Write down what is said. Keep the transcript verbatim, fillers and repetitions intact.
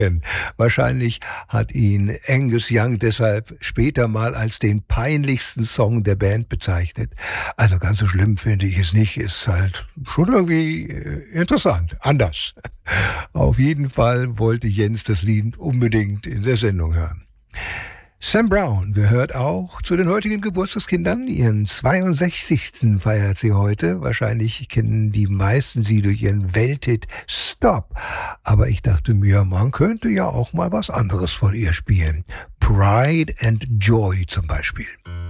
Wahrscheinlich hat ihn Angus Young deshalb später mal als den peinlichsten Song der Band bezeichnet. Also ganz so schlimm finde ich es nicht, ist halt schon irgendwie interessant, anders. Auf jeden Fall wollte Jens das Lied unbedingt in der Sendung hören. Sam Brown gehört auch zu den heutigen Geburtstagskindern. Ihren zweiundsechzigsten feiert sie heute. Wahrscheinlich kennen die meisten sie durch ihren Welthit Stop. Aber ich dachte mir, man könnte ja auch mal was anderes von ihr spielen. Pride and Joy zum Beispiel.